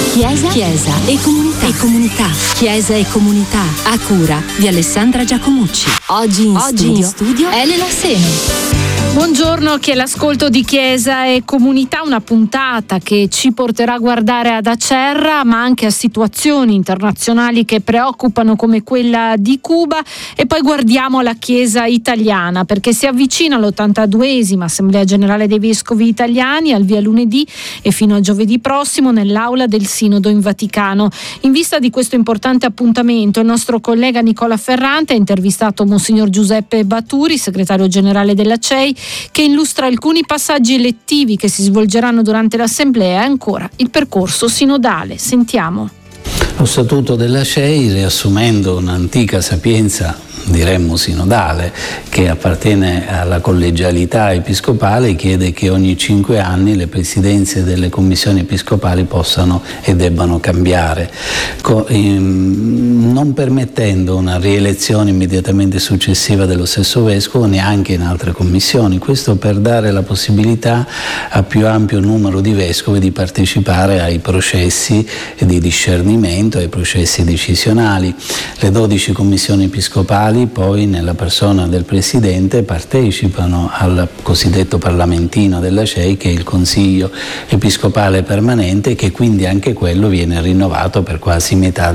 Chiesa e comunità. Chiesa e comunità, a cura di Alessandra Giacomucci. Oggi in studio Elena Seno. Buongiorno, chi è l'ascolto di Chiesa e Comunità, una puntata che ci porterà a guardare ad Acerra, ma anche a situazioni internazionali che preoccupano come quella di Cuba, e poi guardiamo alla Chiesa italiana perché si avvicina l'82esima Assemblea Generale dei Vescovi Italiani, al via lunedì e fino a giovedì prossimo nell'aula del Sinodo in Vaticano. In vista di questo importante appuntamento, il nostro collega Nicola Ferrante ha intervistato Monsignor Giuseppe Baturi, segretario generale della CEI, che illustra alcuni passaggi elettivi che si svolgeranno durante l'assemblea e ancora il percorso sinodale. Sentiamo. Lo statuto della CEI, riassumendo un'antica sapienza, diremmo sinodale, che appartiene alla collegialità episcopale, chiede che ogni 5 anni le presidenze delle commissioni episcopali possano e debbano cambiare, non permettendo una rielezione immediatamente successiva dello stesso vescovo neanche in altre commissioni. Questo per dare la possibilità a più ampio numero di vescovi di partecipare ai processi di discernimento, ai processi decisionali. Le 12 commissioni episcopali poi, nella persona del presidente, partecipano al cosiddetto parlamentino della CEI, che è il Consiglio Episcopale Permanente, che quindi anche quello viene rinnovato per quasi metà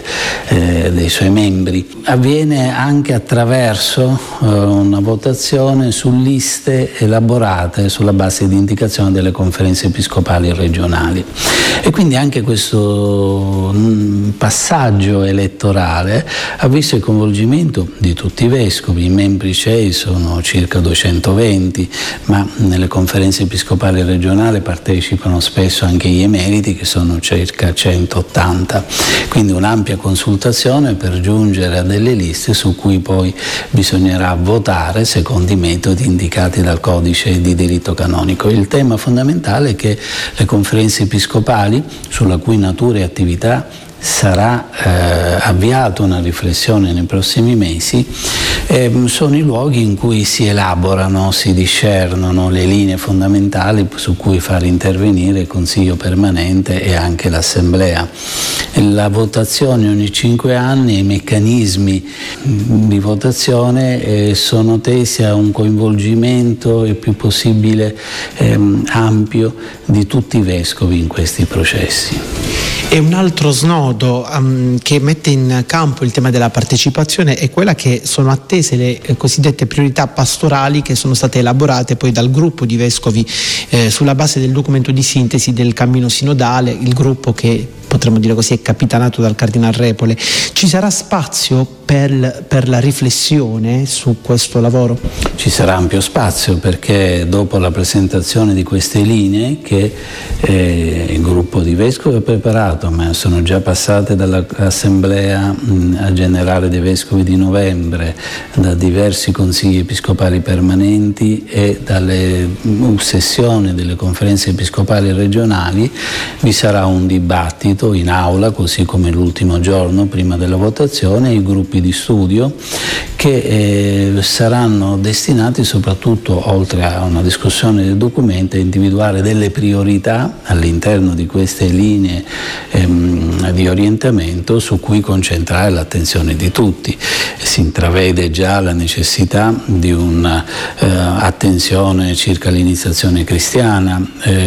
dei suoi membri. Avviene anche attraverso una votazione su liste elaborate sulla base di indicazione delle conferenze episcopali regionali. E quindi anche questo passaggio elettorale ha visto il coinvolgimento di tutti i vescovi. I membri CEI sono circa 220, ma nelle conferenze episcopali regionali partecipano spesso anche gli emeriti, che sono circa 180. Quindi un'ampia consultazione per giungere a delle liste su cui poi bisognerà votare secondo i metodi indicati dal codice di diritto canonico. Il tema fondamentale è che le conferenze episcopali, sulla cui natura e attività sarà avviata una riflessione nei prossimi mesi, sono i luoghi in cui si elaborano, si discernono le linee fondamentali su cui far intervenire il Consiglio permanente e anche l'Assemblea. La votazione ogni 5 anni, i meccanismi di votazione sono tesi a un coinvolgimento il più possibile ampio di tutti i vescovi in questi processi. E un altro snodo che mette in campo il tema della partecipazione è quella che sono attese le cosiddette priorità pastorali che sono state elaborate poi dal gruppo di vescovi sulla base del documento di sintesi del cammino sinodale, il gruppo che potremmo dire così è capitanato dal Cardinal Repole. Ci sarà spazio per la riflessione su questo lavoro? Ci sarà ampio spazio, perché dopo la presentazione di queste linee che il gruppo di vescovi ha preparato, ma sono già passate dall'Assemblea Generale dei Vescovi di novembre, da diversi consigli episcopali permanenti e dalle sessioni delle conferenze episcopali regionali, vi sarà un dibattito in aula, così come l'ultimo giorno prima della votazione, i gruppi di studio che saranno destinati soprattutto, oltre a una discussione del documento, a individuare delle priorità all'interno di queste linee di orientamento su cui concentrare l'attenzione di tutti. Si intravede già la necessità di un'attenzione circa l'iniziazione cristiana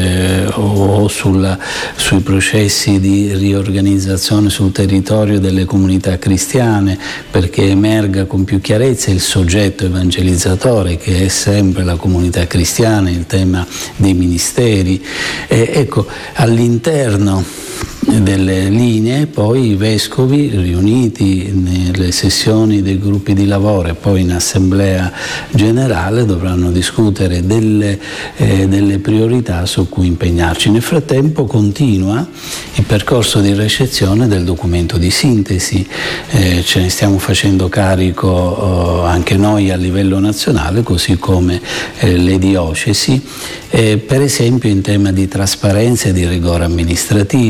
o sui processi di riorganizzazione sul territorio delle comunità cristiane, perché emerga con più chiarezza il soggetto evangelizzatore, che è sempre la comunità cristiana, il tema dei ministeri. Ecco, all'interno delle linee poi i vescovi, riuniti nelle sessioni dei gruppi di lavoro e poi in assemblea generale, dovranno discutere delle priorità su cui impegnarci. Nel frattempo continua il percorso di recezione del documento di sintesi, ce ne stiamo facendo carico anche noi a livello nazionale, così come le diocesi, per esempio in tema di trasparenza e di rigore amministrativo, per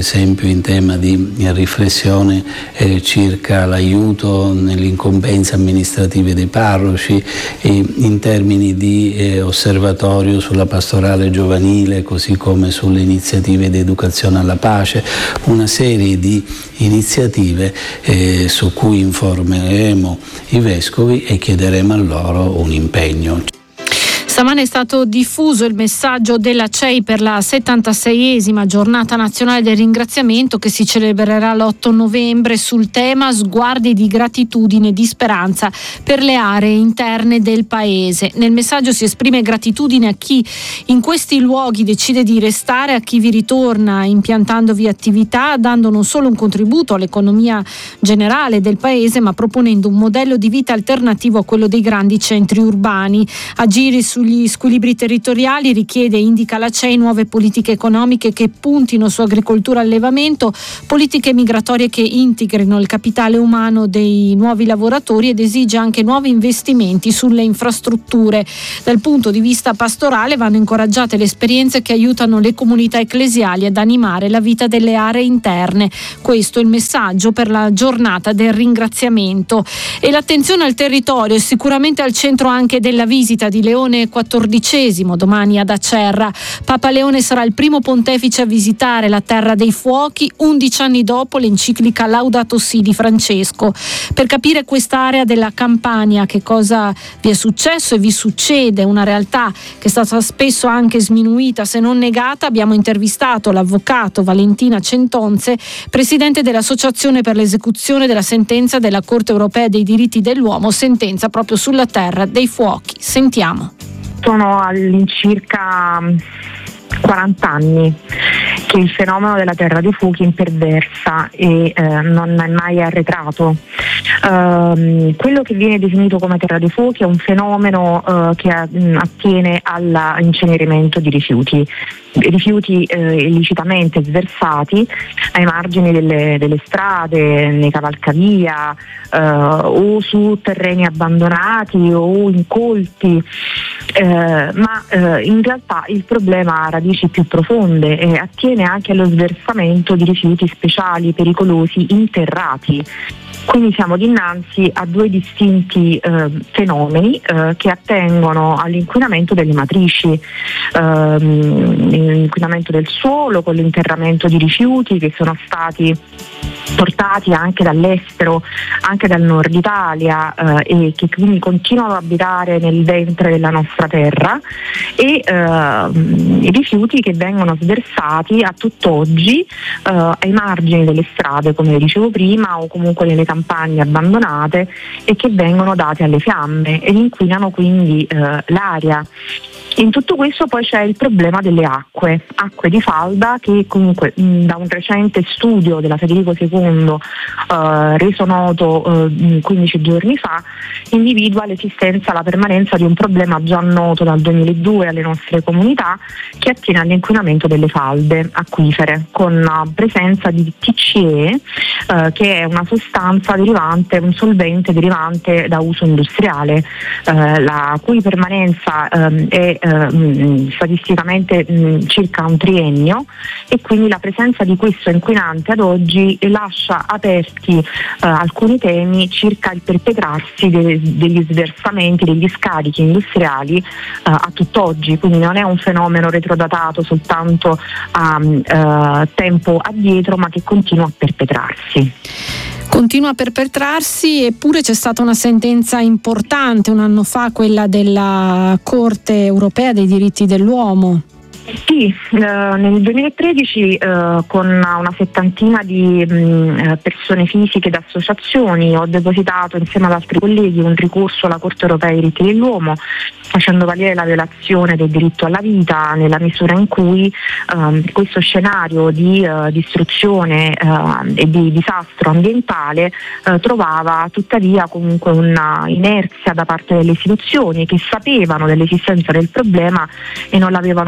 esempio in tema di riflessione circa l'aiuto nelle incombenze amministrative dei parroci, in termini di osservatorio sulla pastorale giovanile, così come sulle iniziative di educazione alla pace, una serie di iniziative su cui informeremo i vescovi e chiederemo a loro un impegno. Stamane è stato diffuso il messaggio della CEI per la 76esima giornata nazionale del ringraziamento, che si celebrerà l'8 novembre sul tema sguardi di gratitudine e di speranza per le aree interne del paese. Nel messaggio si esprime gratitudine a chi in questi luoghi decide di restare, a chi vi ritorna impiantandovi attività, dando non solo un contributo all'economia generale del paese, ma proponendo un modello di vita alternativo a quello dei grandi centri urbani. Agire sugli squilibri territoriali richiede, indica la CEI, nuove politiche economiche che puntino su agricoltura e allevamento, politiche migratorie che integrino il capitale umano dei nuovi lavoratori, ed esige anche nuovi investimenti sulle infrastrutture. Dal punto di vista pastorale vanno incoraggiate le esperienze che aiutano le comunità ecclesiali ad animare la vita delle aree interne. Questo è il messaggio per la giornata del ringraziamento. E l'attenzione al territorio è sicuramente al centro anche della visita di Leone XIV domani ad Acerra. Papa Leone sarà il primo pontefice a visitare la Terra dei Fuochi 11 anni dopo l'enciclica Laudato Si di Francesco. Per capire quest'area della Campania, che cosa vi è successo e vi succede, una realtà che è stata spesso anche sminuita se non negata, abbiamo intervistato l'avvocato Valentina Centonze, presidente dell'Associazione per l'esecuzione della sentenza della Corte Europea dei Diritti dell'Uomo, sentenza proprio sulla Terra dei Fuochi. Sentiamo. Sono all'incirca 40 anni che il fenomeno della Terra dei Fuochi imperversa e non è mai arretrato. Quello che viene definito come Terra dei Fuochi è un fenomeno che attiene all'incenerimento di rifiuti illecitamente sversati ai margini delle strade, nei cavalcavia, o su terreni abbandonati o incolti, ma in realtà il problema ha radici più profonde e attiene anche allo sversamento di rifiuti speciali, pericolosi, interrati. Quindi siamo dinanzi a due distinti fenomeni che attengono all'inquinamento delle matrici, l'inquinamento del suolo con l'interramento di rifiuti che sono stati portati anche dall'estero, anche dal nord Italia, e che quindi continuano ad abitare nel ventre della nostra terra, e i rifiuti che vengono sversati a tutt'oggi ai margini delle strade, come dicevo prima, o comunque nelle campagne abbandonate, e che vengono dati alle fiamme ed inquinano quindi l'aria. In tutto questo poi c'è il problema delle acque di falda, che comunque da un recente studio della Federico II reso noto 15 giorni fa, individua l'esistenza, la permanenza di un problema già noto dal 2002 alle nostre comunità, che attiene all'inquinamento delle falde acquifere, con presenza di TCE, che è una sostanza derivante, un solvente derivante da uso industriale, la cui permanenza è statisticamente circa un triennio, e quindi la presenza di questo inquinante ad oggi lascia aperti alcuni temi circa il perpetrarsi degli sversamenti, degli scarichi industriali a tutt'oggi. Quindi non è un fenomeno retrodatato soltanto a tempo addietro, ma che continua a perpetrarsi. Continua a perpetrarsi, eppure c'è stata una sentenza importante un anno fa, quella della Corte Europea dei Diritti dell'Uomo. Sì, nel 2013 con una settantina di persone fisiche ed associazioni ho depositato insieme ad altri colleghi un ricorso alla Corte Europea dei Diritti dell'Uomo, facendo valere la violazione del diritto alla vita, nella misura in cui questo scenario di distruzione e di disastro ambientale trovava tuttavia comunque una inerzia da parte delle istituzioni, che sapevano dell'esistenza del problema e non l'avevano fronteggiato.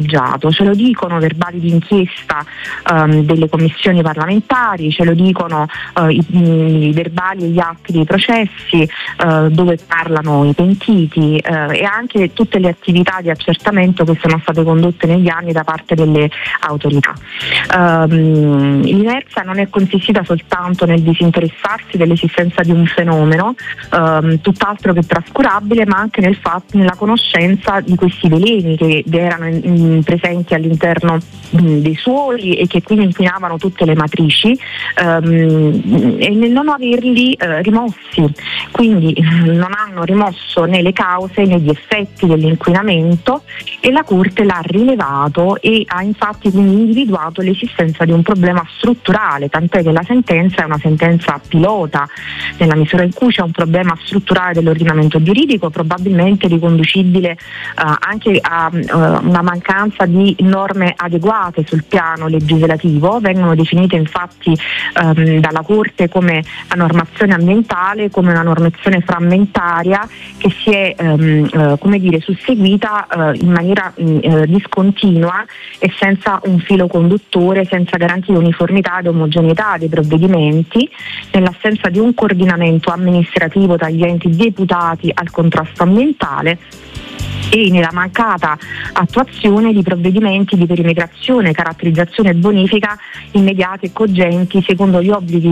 appoggiato. Ce lo dicono verbali di inchiesta delle commissioni parlamentari, ce lo dicono i verbali e gli atti dei processi dove parlano i pentiti e anche tutte le attività di accertamento che sono state condotte negli anni da parte delle autorità. L'inerzia non è consistita soltanto nel disinteressarsi dell'esistenza di un fenomeno tutt'altro che trascurabile, ma anche nella conoscenza di questi veleni che erano presenti all'interno dei suoli e che quindi inquinavano tutte le matrici e nel non averli rimossi, quindi non hanno rimosso né le cause né gli effetti dell'inquinamento, e la Corte l'ha rilevato e ha infatti quindi individuato l'esistenza di un problema strutturale, tant'è che la sentenza è una sentenza pilota, nella misura in cui c'è un problema strutturale dell'ordinamento giuridico, probabilmente riconducibile anche a una mancanza di norme adeguate sul piano legislativo. Vengono definite infatti dalla Corte come la normazione ambientale, come una normazione frammentaria che si è susseguita in maniera discontinua e senza un filo conduttore, senza garantire uniformità ed omogeneità dei provvedimenti, nell'assenza di un coordinamento amministrativo tra gli enti deputati al contrasto ambientale e nella mancata attuazione di provvedimenti di perimetrazione, caratterizzazione e bonifica immediati e cogenti secondo gli obblighi